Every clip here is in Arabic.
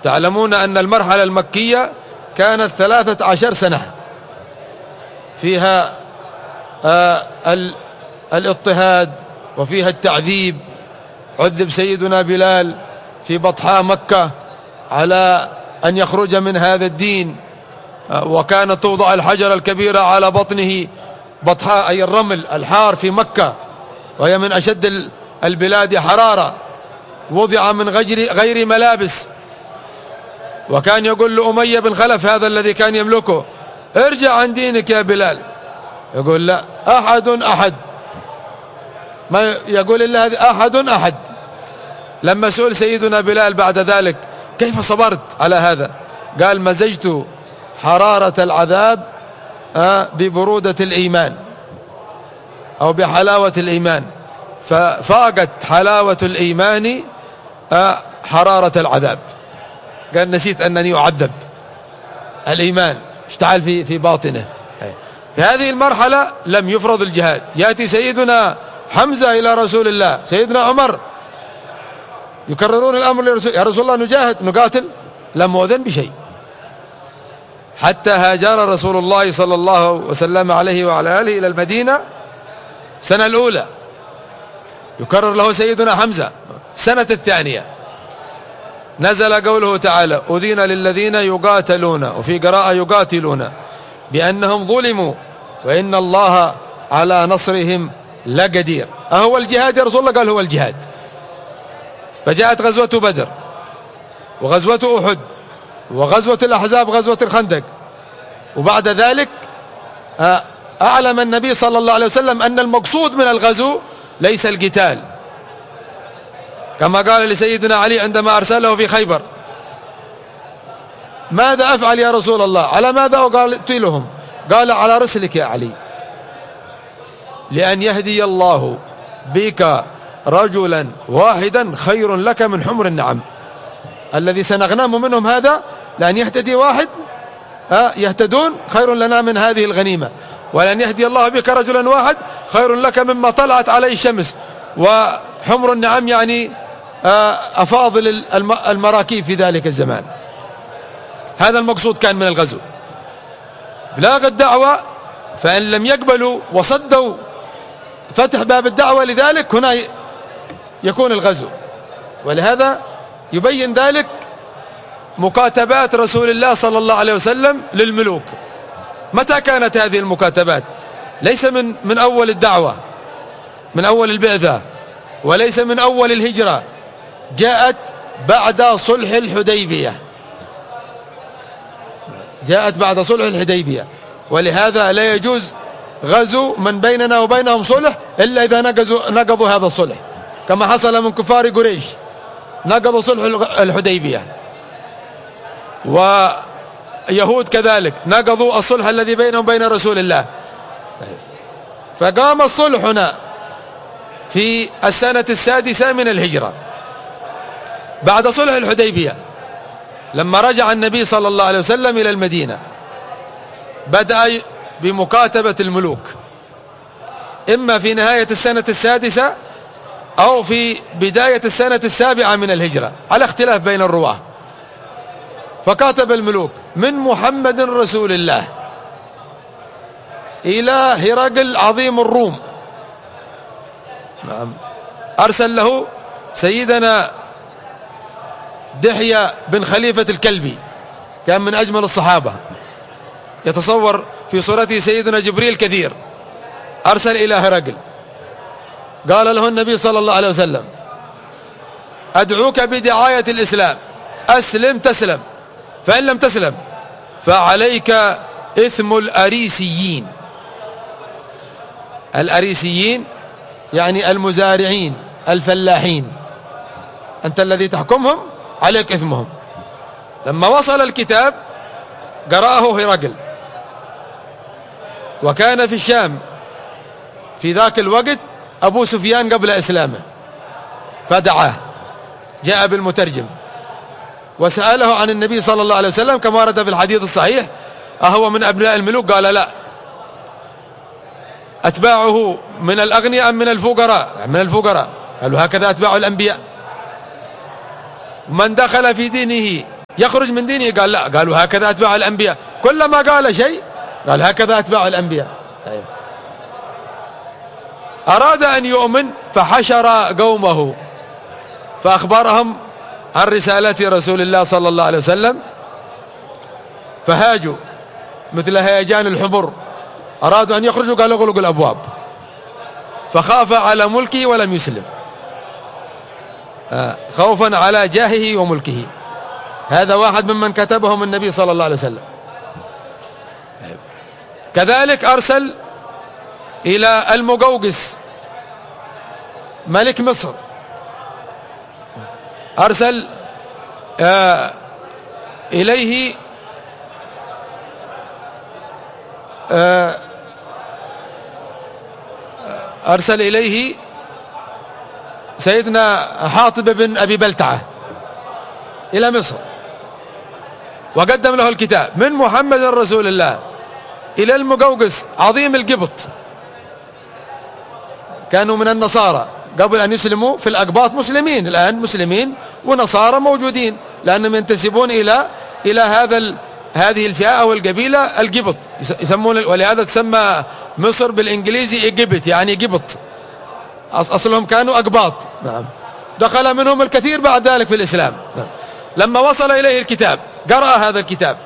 تعلمون أن المرحلة المكية كانت 13 سنة فيها الاضطهاد وفيها التعذيب. عذب سيدنا بلال في بطحاء مكة على أن يخرج من هذا الدين، وكانت توضع الحجر الكبيرة على بطنه. بطحاء أي الرمل الحار في مكة، وهي من أشد البلاد حرارة، وضع من غير ملابس. وكان يقول لأمية بن خلف هذا الذي كان يملكه: ارجع عن دينك يا بلال. يقول: لا، أحد، ما يقول إلا هذه، أحد. لما سئل سيدنا بلال بعد ذلك: كيف صبرت على هذا؟ قال: مزجت حرارة العذاب ببرودة الإيمان أو بحلاوة الإيمان، ففاقت حلاوة الإيمان حرارة العذاب. قال: نسيت أنني أعذب. الإيمان اشتعل في باطنه. في هذه المرحلة لم يفرض الجهاد. يأتي سيدنا حمزة إلى رسول الله، سيدنا عمر يكررون الأمر لرسول: يا رسول الله نجاهد نقاتل. لم أذن بشيء حتى هاجر رسول الله صلى الله وسلم عليه وعلى آله إلى المدينة السنة الأولى. يكرر له سيدنا حمزة السنة الثانية. نزل قوله تعالى: أذن للذين يقاتلون، وفي قراءة يقاتلون، بأنهم ظلموا وإن الله على نصرهم لقدير. أهو الجهاد يا رسول الله؟ قال: هو الجهاد. فجاءت غزوة بدر، وغزوة أحد، وغزوة الأحزاب، غزوة الخندق. وبعد ذلك أعلم النبي صلى الله عليه وسلم أن المقصود من الغزو ليس القتال، كما قال لسيدنا علي عندما أرسله في خيبر: ماذا أفعل يا رسول الله؟ على ماذا أقاتلهم؟ قال: على رسلك يا علي، لأن يهدي الله بك رجلا واحدا خير لك من حمر النعم. الذي سنغنم منهم هذا، لأن يهتدي واحد يهتدون خير لنا من هذه الغنيمة، ولأن يهدي الله بك رجلا واحد خير لك مما طلعت عليه الشمس. وحمر النعم يعني أفاضل المراكيب في ذلك الزمان. هذا المقصود كان من الغزو. بلاغ الدعوة، فإن لم يقبلوا وصدوا فتح باب الدعوة، لذلك هنا يكون الغزو. ولهذا يبين ذلك مكاتبات رسول الله صلى الله عليه وسلم للملوك. متى كانت هذه المكاتبات؟ ليس من أول الدعوة، من أول البعثة، وليس من أول الهجرة. جاءت بعد صلح الحديبية، جاءت بعد صلح الحديبية. ولهذا لا يجوز غزو من بيننا وبينهم صلح إلا إذا نقضوا هذا الصلح، كما حصل من كفار قريش، نقضوا صلح الحديبية. ويهود كذلك نقضوا الصلح الذي بينهم وبين رسول الله. فقام الصلح هنا في السنة السادسة من الهجرة بعد صلح الحديبية. لما رجع النبي صلى الله عليه وسلم إلى المدينة بدأ بمكاتبة الملوك، إما في نهاية السنة السادسة أو في بداية السنة السابعة من الهجرة، على اختلاف بين الرواة. فكاتب الملوك من محمد رسول الله إلى هرقل عظيم الروم. نعم. أرسل له سيدنا دحية بن خليفة الكلبي، كان من أجمل الصحابة، يتصور في صورته سيدنا جبريل كثير. أرسل إلى هرقل، قال له النبي صلى الله عليه وسلم: أدعوك بدعاية الإسلام، أسلم تسلم، فإن لم تسلم فعليك إثم الأريسيين. الأريسيين يعني المزارعين الفلاحين، أنت الذي تحكمهم، عليك إثمهم. لما وصل الكتاب قرأه هرقل، وكان في الشام في ذاك الوقت أبو سفيان قبل إسلامه، فدعاه، جاء بالمترجم وسأله عن النبي صلى الله عليه وسلم كما ورد في الحديث الصحيح: أهو من أبناء الملوك؟ قال: لا. أتباعه من الأغنياء أم من الفقراء؟ من الفقراء. قالوا: هكذا أتباع الأنبياء. من دخل في دينه يخرج من دينه؟ قال لا. قالوا هكذا أتباع الأنبياء، كلما قال شيء قال هكذا أتباع الأنبياء. أراد أن يؤمن فحشر قومه فأخبرهم عن رسالة رسول الله صلى الله عليه وسلم، فهاجوا مثل هيجان الحمر، أرادوا أن يخرجوا قالوا اغلقوا الأبواب، فخاف على ملكه ولم يسلم خوفا على جاهه وملكه. هذا واحد ممن كتبهم النبي صلى الله عليه وسلم. كذلك أرسل إلى المقوقس ملك مصر، أرسل إليه أرسل إليه سيدنا حاطب بن أبي بلتعة إلى مصر، وقدم له الكتاب من محمد رسول الله إلى المقوقس عظيم القبط، كانوا من النصارى قبل أن يسلموا، في الأقباط مسلمين الآن، مسلمين ونصارى موجودين، لأنهم ينتسبون إلى هذه الفئة أو القبيلة القبط يسمون، ولهذا تسمى مصر بالإنجليزي إيجيبت، يعني قبط، أصلهم كانوا أقباط. نعم. دخل منهم الكثير بعد ذلك في الإسلام. نعم. لما وصل إليه الكتاب قرأ هذا الكتاب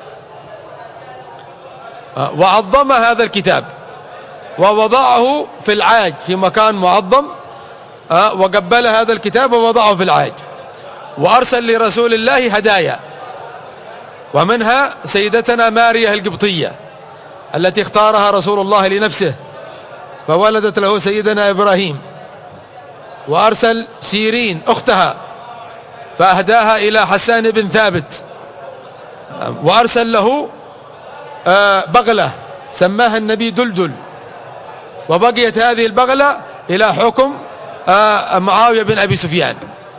وعظم هذا الكتاب ووضعه في العاج في مكان معظم، وقبل هذا الكتاب ووضعه في العاج، وأرسل لرسول الله هدايا، ومنها سيدتنا ماريا القبطية التي اختارها رسول الله لنفسه فولدت له سيدنا إبراهيم، وأرسل سيرين أختها فأهداها إلى حسان بن ثابت، وأرسل له بغلة سماها النبي دلدل، وبقيت هذه البغلة إلى حكم معاوية بن أبي سفيان،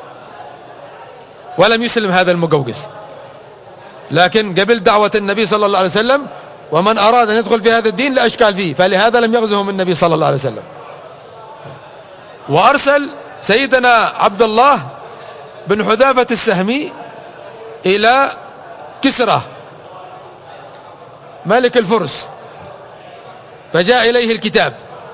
ولم يسلم هذا المقوقس، لكن قبل دعوة النبي صلى الله عليه وسلم، ومن أراد أن يدخل في هذا الدين لا إشكال فيه، فلهذا لم يغزهم النبي صلى الله عليه وسلم. وأرسل سيدنا عبد الله بن حذافة السهمي إلى كسرى ملك الفرس، فجاء إليه الكتاب،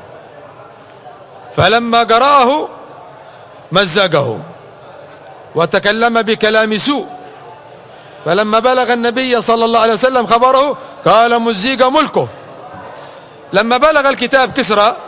فلما قرأه مزقه وتكلم بكلام سوء، فلما بلغ النبي صلى الله عليه وسلم خبره قال مزيق ملكه. لما بلغ الكتاب كسرى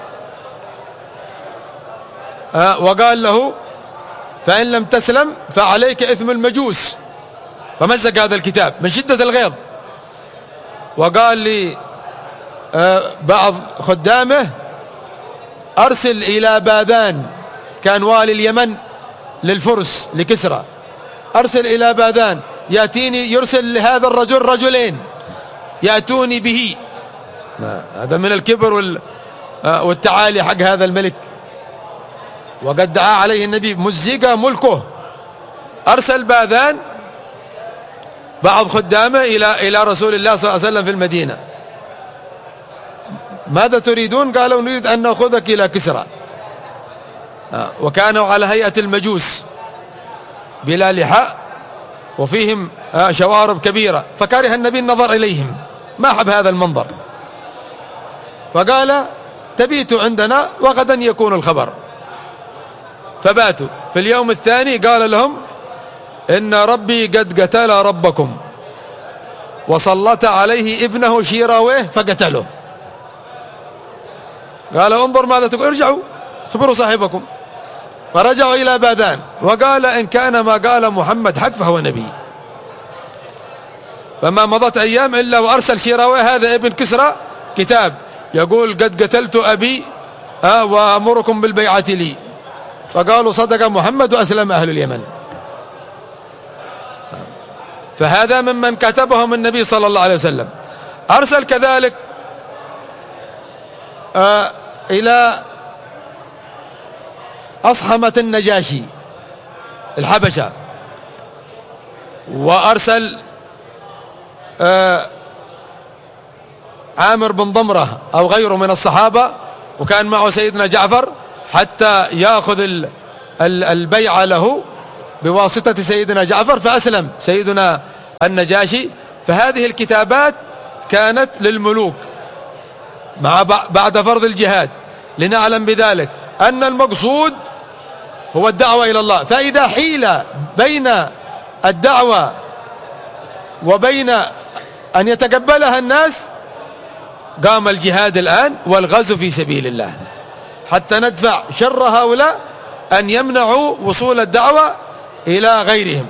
وقال له فإن لم تسلم فعليك إثم المجوس، فمزق هذا الكتاب من شدة الغيظ، وقال لي بعض خدامه أرسل إلى باذان، كان والي اليمن للفرس لكسرى، أرسل إلى باذان يأتيني، يرسل لهذا الرجل رجلين يأتوني به. هذا من الكبر والتعالي حق هذا الملك، وقد دعا عليه النبي مزق ملكه. أرسل باذان بعض خدامه إلى رسول الله صلى الله عليه وسلم في المدينة، ماذا تريدون؟ قالوا نريد أن نأخذك إلى كسرى، وكانوا على هيئة المجوس بلا لحاء وفيهم شوارب كبيرة، فكره النبي النظر إليهم، ما أحب هذا المنظر، فقال تبيتوا عندنا وغدا يكون الخبر. فباتوا. في اليوم الثاني قال لهم إن ربي قد قتل ربكم وسلط عليه ابنه شيراويه فقتله. قال انظر ماذا تقول، ارجعوا خبروا صاحبكم. فرجعوا إلى باذان وقال إن كان ما قال محمد حق فهو نبي. فما مضت أيام إلا وأرسل شيراويه هذا ابن كسرى كتاب يقول قد قتلت أبي وأمركم بالبيعة لي، فقالوا صدق محمد وأسلم أهل اليمن. فهذا ممن كتبهم النبي صلى الله عليه وسلم. أرسل كذلك إلى أصحمة النجاشي الحبشة، وأرسل عامر بن ضمرة أو غيره من الصحابة، وكان معه سيدنا جعفر حتى يأخذ البيعة له بواسطة سيدنا جعفر، فأسلم سيدنا النجاشي. فهذه الكتابات كانت للملوك بعد فرض الجهاد، لنعلم بذلك أن المقصود هو الدعوة إلى الله. فإذا حيل بين الدعوة وبين أن يتقبلها الناس، قام الجهاد الآن والغزو في سبيل الله حتى ندفع شر هؤلاء أن يمنعوا وصول الدعوة إلى غيرهم.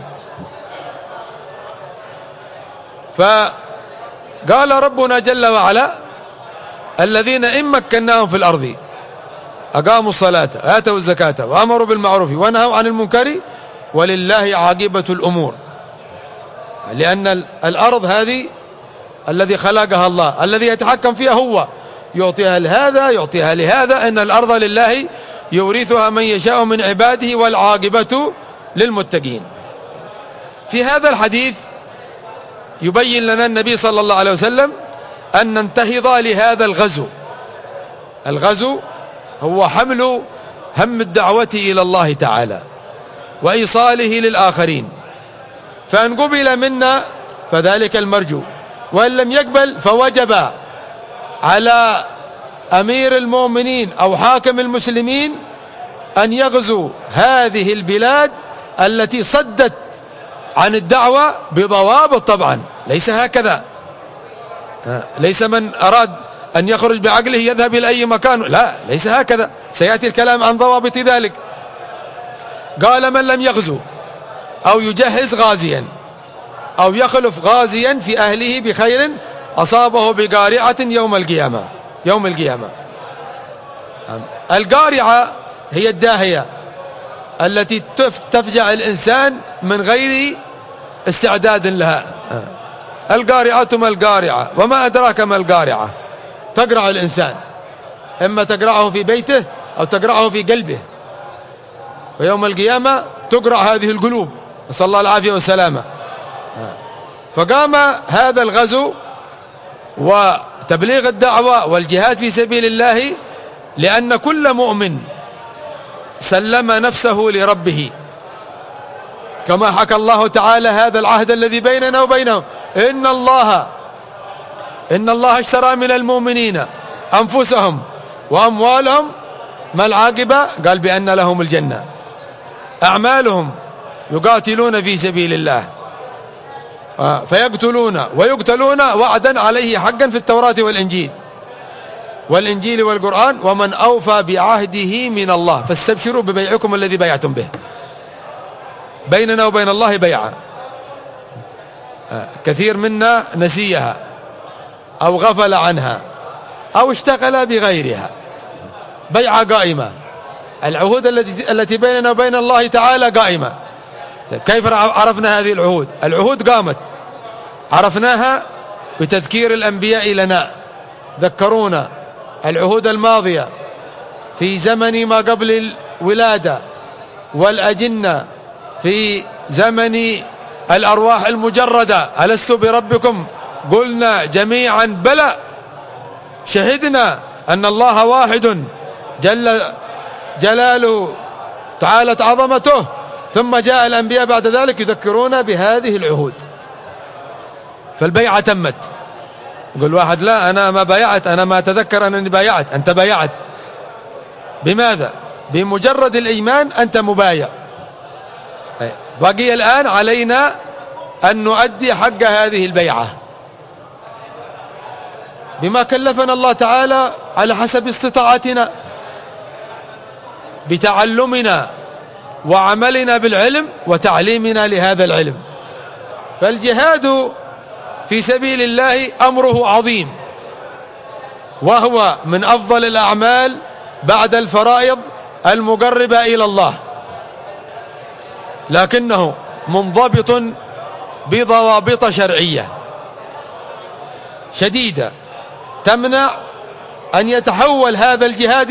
فقال ربنا جل وعلا: الذين إن مكناهم في الأرض أقاموا الصلاة آتوا الزكاة وأمروا بالمعروف ونهوا عن المنكر ولله عاقبة الأمور. لأن الأرض هذه الذي خلقها الله، الذي يتحكم فيها هو، يعطيها لهذا يعطيها لهذا، إن الأرض لله يورثها من يشاء من عباده والعاقبة للمتقين. في هذا الحديث يبين لنا النبي صلى الله عليه وسلم أن ننتهض لهذا الغزو. الغزو هو حمل هم الدعوة إلى الله تعالى وإيصاله للآخرين، فإن قبل منا فذلك المرجو، وإن لم يقبل فوجب على أمير المؤمنين أو حاكم المسلمين أن يغزو هذه البلاد التي صدت عن الدعوة بضوابط. طبعا ليس هكذا، ليس من أراد أن يخرج بعقله يذهب إلى أي مكان، لا، ليس هكذا، سيأتي الكلام عن ضوابط ذلك. قال: من لم يغزو أو يجهز غازيا أو يخلف غازيا في أهله بخير أصابه بقارعة يوم القيامة. يوم القيامة القارعة هي الداهية التي تفجع الإنسان من غير استعداد لها. القارعة ما القارعة وما أدراك ما القارعة. تقرع الإنسان، إما تقرعه في بيته أو تقرعه في قلبه، ويوم القيامة تقرع هذه القلوب، نسأل الله العافية والسلامة. فقام هذا الغزو وتبليغ الدعوة والجهاد في سبيل الله، لأن كل مؤمن سلم نفسه لربه، كما حكى الله تعالى هذا العهد الذي بيننا وبينهم: إن الله اشترى من المؤمنين أنفسهم وأموالهم. ما العاقبة؟ قال: بأن لهم الجنة. أعمالهم يقاتلون في سبيل الله فيقتلون ويقتلون وعدا عليه حقا في التوراة والإنجيل والقرآن، ومن أوفى بعهده من الله فاستبشروا ببيعكم الذي بايعتم به. بيننا وبين الله بيعة، كثير منا نسيها أو غفل عنها أو اشتغل بغيرها. بيعة قائمة، العهود التي بيننا وبين الله تعالى قائمة. كيف عرفنا هذه العهود؟ العهود قامت، عرفناها بتذكير الأنبياء لنا، ذكرونا العهود الماضية في زمن ما قبل الولادة، والأجنة في زمن الأرواح المجردة: ألست بربكم قلنا جميعا بلى شهدنا أن الله واحد جل جلاله تعالت عظمته. ثم جاء الأنبياء بعد ذلك يذكرون بهذه العهود. فالبيعة تمت. يقول واحد: لا، أنا ما بايعت، أنا ما أتذكر أنني بايعت. أنت بايعت. بماذا؟ بمجرد الإيمان أنت مبايع. بقي الآن علينا أن نؤدي حق هذه البيعة بما كلفنا الله تعالى على حسب استطاعتنا، بتعلمنا وعملنا بالعلم وتعليمنا لهذا العلم. فالجهاد في سبيل الله أمره عظيم، وهو من أفضل الأعمال بعد الفرائض المقربة إلى الله، لكنه منضبط بضوابط شرعية شديدة تمنع أن يتحول هذا الجهاد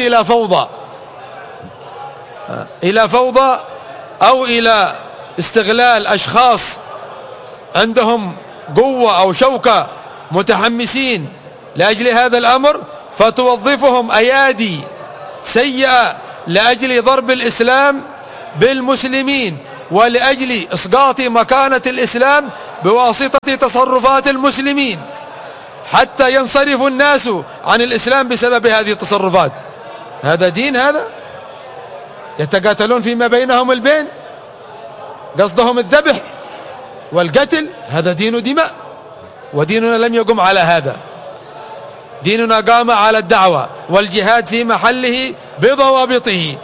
إلى فوضى أو إلى استغلال أشخاص عندهم قوة أو شوكة متحمسين لأجل هذا الأمر، فتوظفهم أيادي سيئة لأجل ضرب الإسلام بالمسلمين ولأجل إسقاط مكانة الإسلام بواسطة تصرفات المسلمين حتى ينصرف الناس عن الإسلام بسبب هذه التصرفات. هذا دين؟ هذا يتقاتلون فيما بينهم البين، قصدهم الذبح والقتل، هذا دين دماء. وديننا لم يقم على هذا، ديننا قام على الدعوة والجهاد في محله بضوابطه.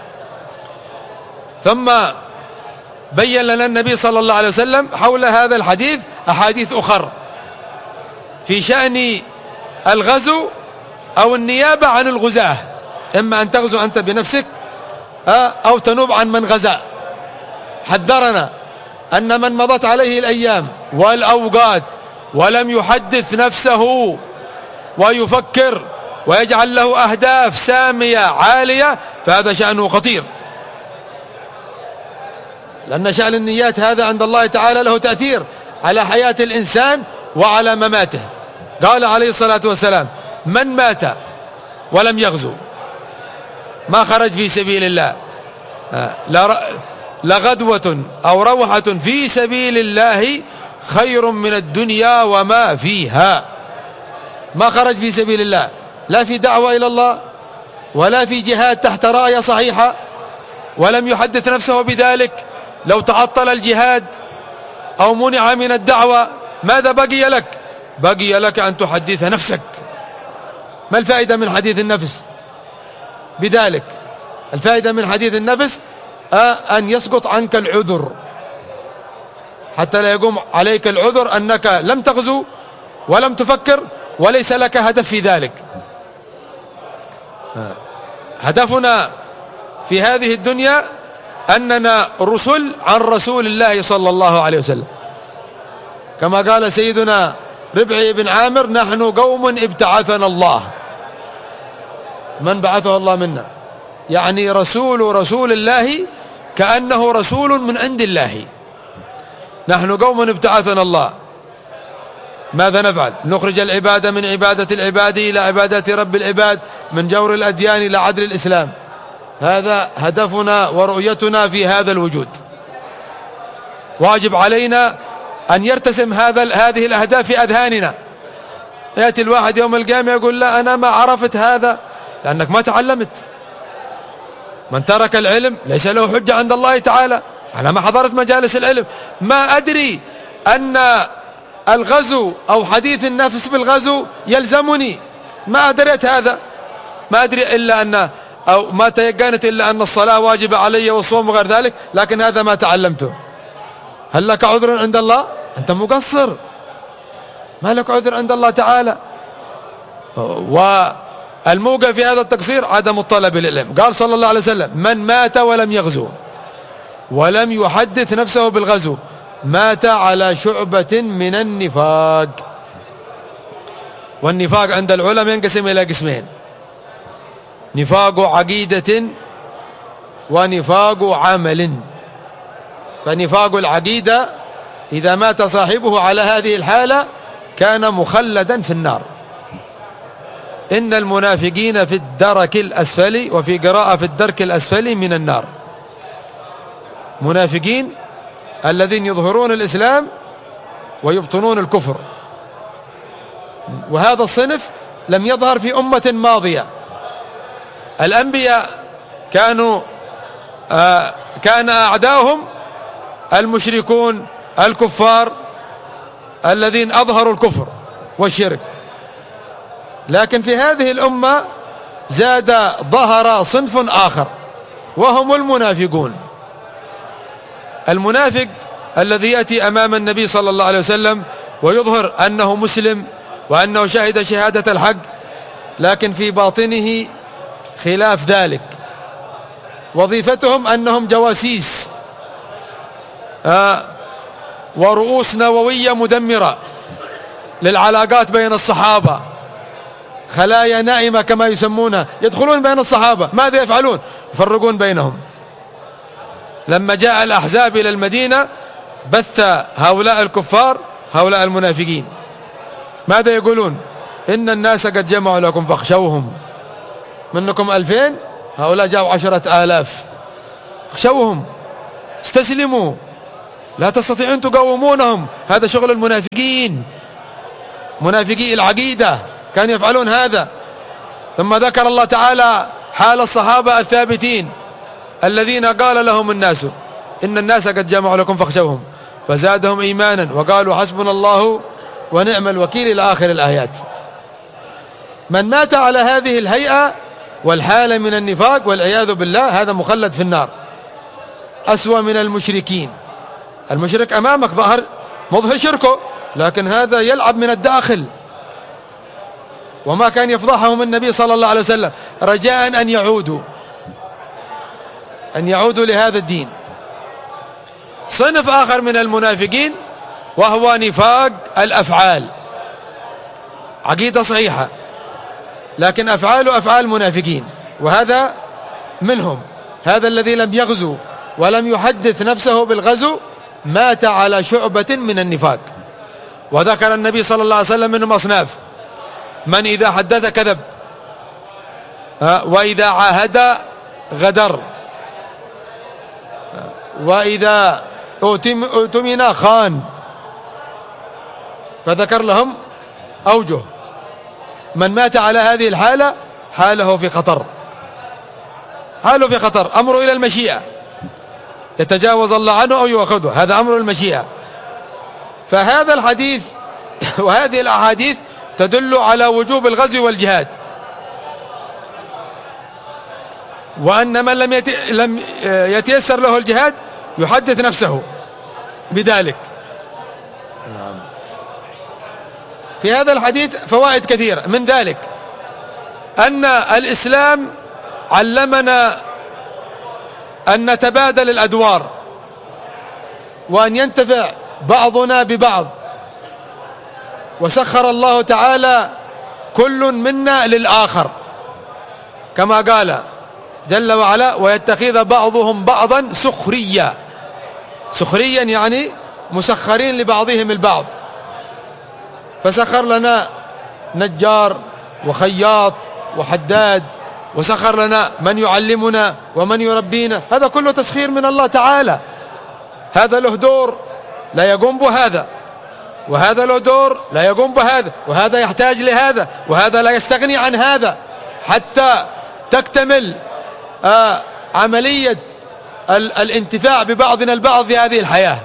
ثم بين لنا النبي صلى الله عليه وسلم حول هذا الحديث أحاديث أخرى في شأن الغزو أو النيابة عن الغزاة، إما أن تغزو أنت بنفسك أو تنوب عن من غزا. حذرنا أن من مضت عليه الأيام والأوقات ولم يحدث نفسه ويفكر ويجعل له أهداف سامية عالية فهذا شأنه خطير، لأن شأن النيات هذا عند الله تعالى له تأثير على حياة الإنسان وعلى مماته. قال عليه الصلاة والسلام: من مات ولم يغزو، ما خرج في سبيل الله، لغدوة أو روحة في سبيل الله خير من الدنيا وما فيها. ما خرج في سبيل الله، لا في دعوة إلى الله ولا في جهاد تحت راية صحيحة، ولم يحدث نفسه بذلك. لو تعطل الجهاد أو منع من الدعوة ماذا بقي لك؟ بقي لك أن تحدث نفسك. ما الفائدة من حديث النفس بذلك؟ الفائدة من حديث النفس أن يسقط عنك العذر، حتى لا يقوم عليك العذر أنك لم تغزو ولم تفكر وليس لك هدف في ذلك. هدفنا في هذه الدنيا أننا رسل عن رسول الله صلى الله عليه وسلم، كما قال سيدنا ربعي بن عامر: نحن قوم ابتعثنا الله. من بعثه الله منا؟ يعني رسول الله كأنه رسول من عند الله. نحن قوم ابتعثنا الله. ماذا نفعل؟ نخرج العباد من عبادة العباد إلى عبادة رب العباد، من جور الأديان إلى عدل الإسلام. هذا هدفنا ورؤيتنا في هذا الوجود. واجب علينا أن يرتسم هذه الأهداف في أذهاننا. يأتي الواحد يوم القيامة يقول: لا أنا ما عرفت هذا، لأنك ما تعلمت. من ترك العلم ليس له حجة عند الله تعالى. أنا ما حضرت مجالس العلم، ما أدري أن الغزو أو حديث النفس بالغزو يلزمني، ما أدريت هذا، ما أدري إلا أن أو ما تيقنت إلا أن الصلاة واجبة علي والصوم وغير ذلك، لكن هذا ما تعلمته. هل لك عذر عند الله؟ أنت مقصر، ما لك عذر عند الله تعالى. والموقع في هذا التقصير عدم الطلب للعلم. قال صلى الله عليه وسلم: من مات ولم يغزو ولم يحدث نفسه بالغزو مات على شعبة من النفاق. والنفاق عند العلماء ينقسم إلى قسمين: نفاق عقيدة ونفاق عمل. فنفاق العقيدة إذا مات صاحبه على هذه الحالة كان مخلدا في النار. إن المنافقين في الدرك الأسفل، وفي قراءة في الدرك الأسفل من النار. منافقين الذين يظهرون الإسلام ويبطنون الكفر، وهذا الصنف لم يظهر في أمة ماضية. الأنبياء كان أعداؤهم المشركون الكفار الذين أظهروا الكفر والشرك، لكن في هذه الأمة ظهر صنف آخر وهم المنافقون. المنافق الذي يأتي أمام النبي صلى الله عليه وسلم ويظهر أنه مسلم وأنه شهد شهادة الحق، لكن في باطنه خلاف ذلك. وظيفتهم أنهم جواسيس ورؤوس نووية مدمرة للعلاقات بين الصحابة، خلايا نائمة كما يسمونها، يدخلون بين الصحابة. ماذا يفعلون؟ يفرقون بينهم. لما جاء الأحزاب إلى المدينة بث هؤلاء الكفار هؤلاء المنافقين. ماذا يقولون؟ إن الناس قد جمعوا لكم فاخشوهم، منكم 2000 هؤلاء جاءوا 10,000، اخشوهم، استسلموا، لا تستطيعون تقاومونهم. هذا شغل المنافقين، منافقي العقيدة كانوا يفعلون هذا. ثم ذكر الله تعالى حال الصحابة الثابتين الذين قال لهم الناس إن الناس قد جمعوا لكم فاخشوهم فزادهم إيمانا وقالوا حسبنا الله ونعم الوكيل إلى آخر الآيات. من مات على هذه الهيئة والحالة من النفاق والعياذ بالله هذا مخلد في النار، أسوأ من المشركين. المشرك أمامك مظهر شركه، لكن هذا يلعب من الداخل. وما كان يفضحهم النبي صلى الله عليه وسلم رجاء أن يعودوا لهذا الدين. صنف آخر من المنافقين وهو نفاق الأفعال، عقيدة صحيحة لكن أفعاله أفعال منافقين، وهذا منهم. هذا الذي لم يغزو ولم يحدث نفسه بالغزو مات على شعبة من النفاق. وذكر النبي صلى الله عليه وسلم منهم أصناف: من إذا حدث كذب، وإذا عاهد غدر، وإذا اؤتمن خان. فذكر لهم أوجه. من مات على هذه الحالة حاله في خطر، حاله في خطر. أمره إلى المشيئة، يتجاوز الله عنه أو يؤخذه، هذا أمر المشيئة. فهذا الحديث وهذه الأحاديث تدل على وجوب الغزو والجهاد، وأن من لم يتيسر له الجهاد يحدث نفسه بذلك. في هذا الحديث فوائد كثيرة، من ذلك أن الإسلام علمنا أن نتبادل الأدوار وأن ينتفع بعضنا ببعض، وسخر الله تعالى كل منا للآخر كما قال جل وعلا: ويتخذ بعضهم بعضا سخريا. سخريا يعني مسخرين لبعضهم البعض. فسخر لنا نجار وخياط وحداد، وسخر لنا من يعلمنا ومن يربينا. هذا كله تسخير من الله تعالى. هذا له دور لا يقوم بهذا، وهذا له دور لا يقوم بهذا، وهذا يحتاج لهذا، وهذا لا يستغني عن هذا، حتى تكتمل عملية الانتفاع ببعضنا البعض في هذه الحياة،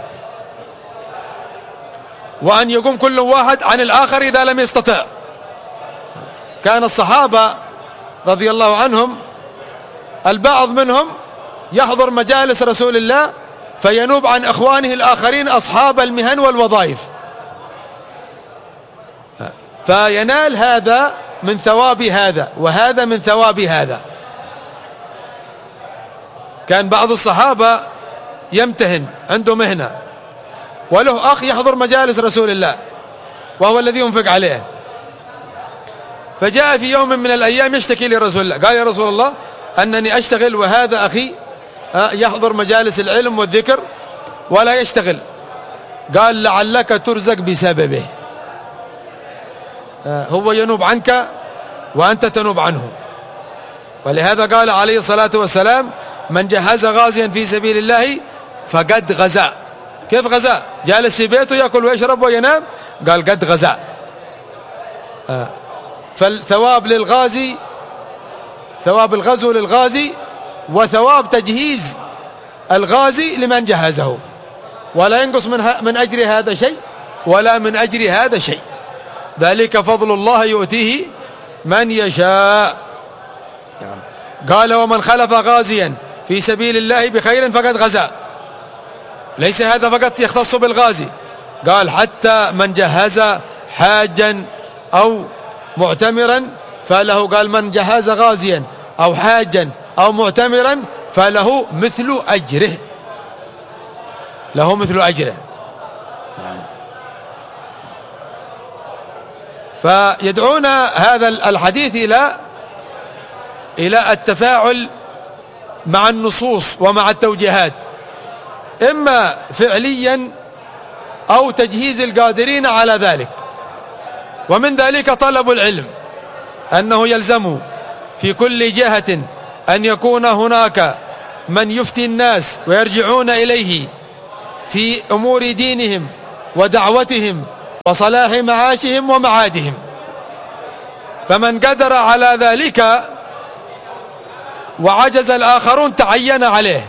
وأن يقوم كل واحد عن الآخر إذا لم يستطع. كان الصحابة رضي الله عنهم البعض منهم يحضر مجالس رسول الله فينوب عن إخوانه الآخرين أصحاب المهن والوظائف، فينال هذا من ثواب هذا وهذا من ثواب هذا. كان بعض الصحابة يمتهن، عنده مهنة وله أخ يحضر مجالس رسول الله وهو الذي ينفق عليه، فجاء في يوم من الأيام يشتكي لرسول الله، قال: يا رسول الله أنني أشتغل وهذا أخي يحضر مجالس العلم والذكر ولا يشتغل. قال: لعلك ترزق بسببه، هو ينوب عنك وأنت تنوب عنه. ولهذا قال عليه الصلاة والسلام: من جهز غازيا في سبيل الله فقد غزا. كيف غزا؟ جالس في بيته يأكل ويشرب وينام؟ قال: قد غزا. فالثواب للغازي، ثواب الغزو للغازي، وثواب تجهيز الغازي لمن جهزه، ولا ينقص من أجر هذا شيء ولا من أجر هذا شيء. ذلك فضل الله يؤتيه من يشاء. قال: ومن خلف غازيا في سبيل الله بخير فقد غزا. ليس هذا فقط يختص بالغازي، قال: حتى من جهز حاجا أو معتمرا فله، قال: من جهز غازيا أو حاجا أو معتمرا فله مثل أجره، له مثل أجره. فيدعونا هذا الحديث إلى التفاعل مع النصوص ومع التوجيهات، إما فعليا أو تجهيز القادرين على ذلك. ومن ذلك طلب العلم، أنه يلزم في كل جهة أن يكون هناك من يفتي الناس ويرجعون إليه في أمور دينهم ودعوتهم وصلاح معاشهم ومعادهم. فمن قدر على ذلك وعجز الآخرون تعين عليه،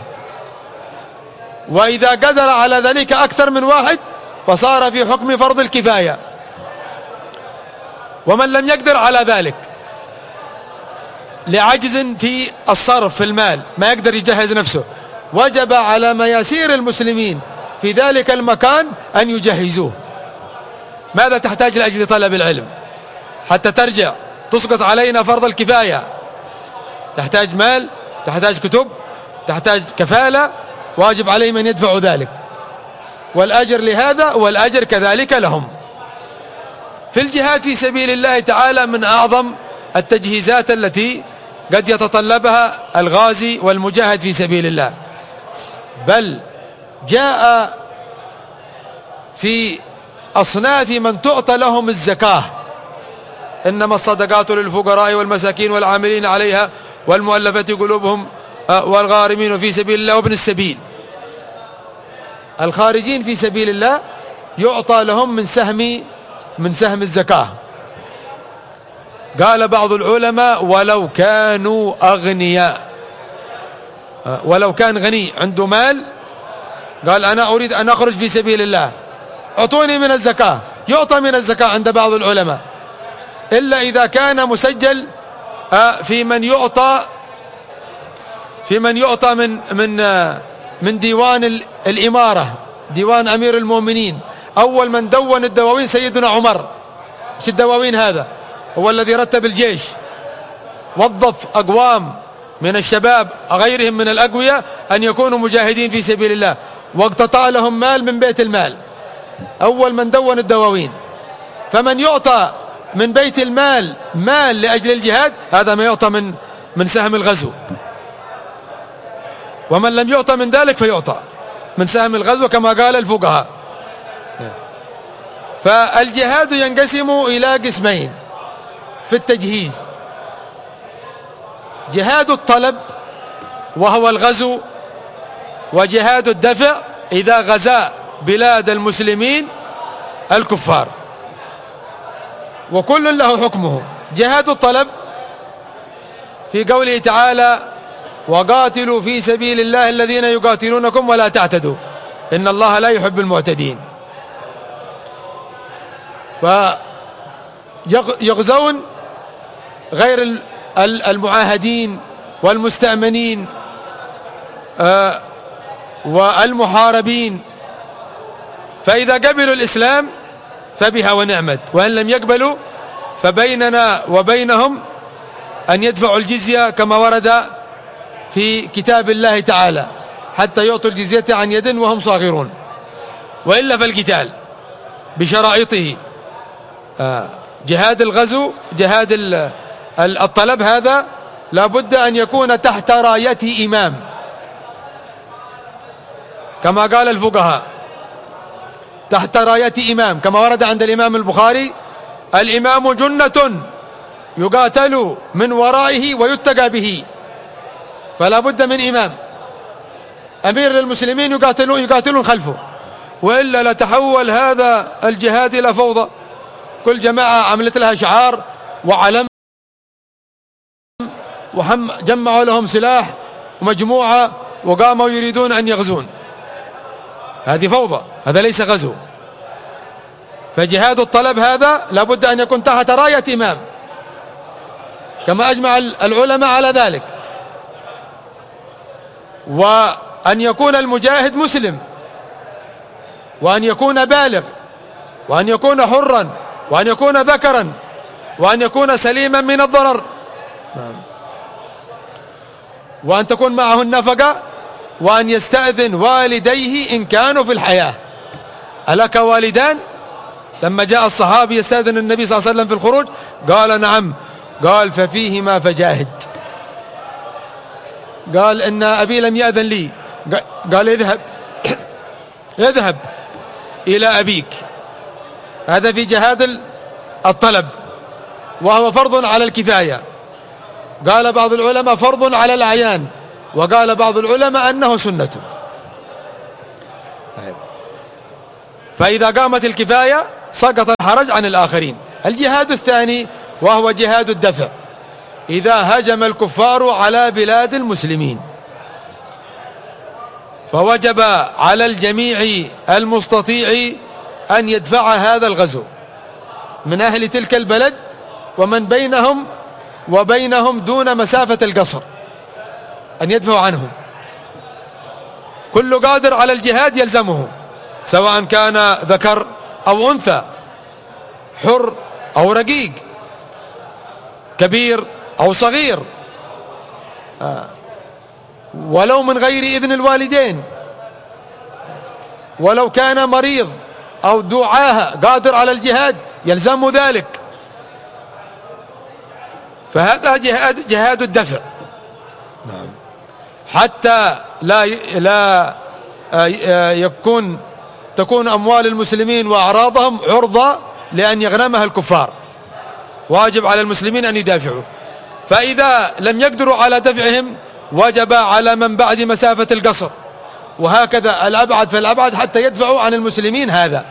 وإذا قدر على ذلك أكثر من واحد فصار في حكم فرض الكفاية. ومن لم يقدر على ذلك لعجز في الصرف في المال، ما يقدر يجهز نفسه، وجب على مياسير المسلمين في ذلك المكان أن يجهزوه. ماذا تحتاج لأجل طلب العلم حتى ترجع تسقط علينا فرض الكفاية؟ تحتاج مال، تحتاج كتب، تحتاج كفالة، واجب عليهم أن يدفعوا ذلك، والأجر لهذا والأجر كذلك لهم. في الجهاد في سبيل الله تعالى من أعظم التجهيزات التي قد يتطلبها الغازي والمجاهد في سبيل الله، بل جاء في أصناف من تعطى لهم الزكاة: إنما الصدقات للفقراء والمساكين والعاملين عليها والمؤلفة قلوبهم والغارمين في سبيل الله وابن السبيل. الخارجين في سبيل الله يعطى لهم من سهم الزكاة. قال بعض العلماء: ولو كانوا أغنياء، ولو كان غني عنده مال قال أنا أريد أن أخرج في سبيل الله أعطوني من الزكاة، يعطى من الزكاة عند بعض العلماء، إلا إذا كان مسجل في من يعطى من ديوان الإمارة، ديوان أمير المؤمنين. أول من دون الدواوين سيدنا عمر. ايش الدواوين هذا؟ هو الذي رتب الجيش، وظف أقوام من الشباب غيرهم من الأقوياء أن يكونوا مجاهدين في سبيل الله، واقتطع لهم مال من بيت المال. أول من دون الدواوين. فمن يعطى من بيت المال مال لأجل الجهاد هذا ما يعطى من سهم الغزو، ومن لم يعطى من ذلك فيعطى من سهم الغزو كما قال الفقهاء. فالجهاد ينقسم إلى قسمين في التجهيز: جهاد الطلب وهو الغزو، وجهاد الدفع إذا غزا بلاد المسلمين الكفار، وكل له حكمه. جهاد الطلب في قوله تعالى: وقاتلوا في سبيل الله الذين يقاتلونكم ولا تعتدوا إن الله لا يحب المعتدين. فيغزون غير المعاهدين والمستأمنين والمحاربين، فإذا قبلوا الإسلام فبها ونعمت، وإن لم يقبلوا فبيننا وبينهم أن يدفعوا الجزية كما ورد في كتاب الله تعالى حتى يعطوا الجزية عن يد وهم صاغرون، وإلا فالقتال بشرائطه. جهاد الغزو، جهاد الطلب، هذا لابد أن يكون تحت راية إمام كما قال الفقهاء، تحت راية إمام كما ورد عند الإمام البخاري: الإمام جنة يقاتل من ورائه ويتقى به. فلا بد من إمام، أمير للمسلمين يقاتلون خلفه، وإلا لتحول هذا الجهاد إلى فوضى. كل جماعة عملت لها شعار وعلم وجمعوا لهم سلاح ومجموعة وقاموا يريدون أن يغزون. هذه فوضى، هذا ليس غزو. فجهاد الطلب هذا لابد أن يكون تحت راية إمام كما أجمع العلماء على ذلك، وأن يكون المجاهد مسلم، وأن يكون بالغ، وأن يكون حرا، وأن يكون ذكرا، وأن يكون سليما من الضرر، وأن تكون معه النفقة، وأن يستأذن والديه إن كانوا في الحياة. ألك والدان؟ لما جاء الصحابي يستأذن النبي صلى الله عليه وسلم في الخروج قال: نعم. قال: ففيهما فجاهد. قال: إن أبي لم يأذن لي. قال: اذهب إلى أبيك. هذا في جهاد الطلب، وهو فرض على الكفاية. قال بعض العلماء فرض على الأعيان، وقال بعض العلماء أنه سنة. فإذا قامت الكفاية سقط الحرج عن الآخرين. الجهاد الثاني وهو جهاد الدفع، إذا هجم الكفار على بلاد المسلمين فوجب على الجميع المستطيع أن يدفع هذا الغزو من أهل تلك البلد ومن بينهم وبينهم دون مسافة القصر، أن يدفعوا عنهم. كل قادر على الجهاد يلزمه، سواء كان ذكر أو أنثى، حر أو رقيق، كبير أو صغير، ولو من غير إذن الوالدين، ولو كان مريض أو ذو عاهة قادر على الجهاد يلزم ذلك. فهذا جهاد الدفع. نعم. حتى لا تكون أموال المسلمين وأعراضهم عرضة لأن يغنمها الكفار، واجب على المسلمين أن يدافعوا. فإذا لم يقدروا على دفعهم وجب على من بعد مسافة القصر، وهكذا الأبعد فالأبعد حتى يدفعوا عن المسلمين.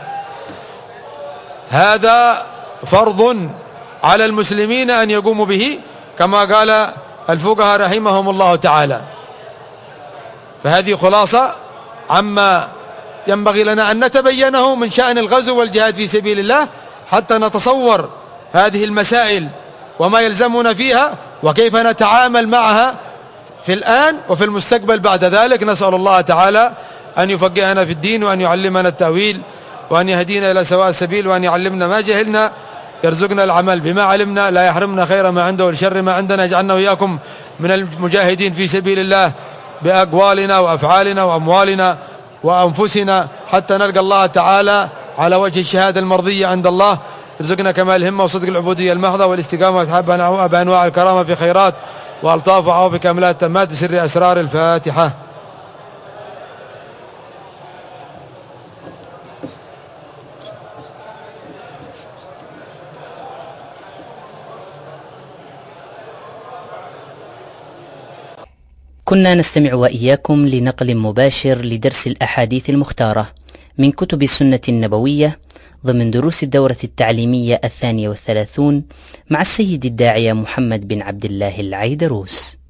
هذا فرض على المسلمين أن يقوموا به كما قال الفقهاء رحمهم الله تعالى. فهذه خلاصة عما ينبغي لنا أن نتبينه من شأن الغزو والجهاد في سبيل الله، حتى نتصور هذه المسائل وما يلزمنا فيها وكيف نتعامل معها في الآن وفي المستقبل بعد ذلك. نسأل الله تعالى أن يفقهنا في الدين وأن يعلمنا التأويل وأن يهدينا إلى سواء السبيل وأن يعلمنا ما جهلنا، يرزقنا العمل بما علمنا، لا يحرمنا خير ما عنده والشر ما عندنا، يجعلنا وإياكم من المجاهدين في سبيل الله بأقوالنا وأفعالنا وأموالنا وأنفسنا حتى نلقى الله تعالى على وجه الشهادة المرضية عند الله. يرزقنا كمال الهمة وصدق العبودية المحضة والاستقامة والتحاب بأنواع الكرامة في خيرات وألطاف وعوافي كاملات تامات بسر أسرار الفاتحة. كنا نستمع وإياكم لنقل مباشر لدرس الأحاديث المختارة من كتب السنة النبوية ضمن دروس الدورة التعليمية 32 مع السيد الداعية محمد بن عبد الله العيدروس.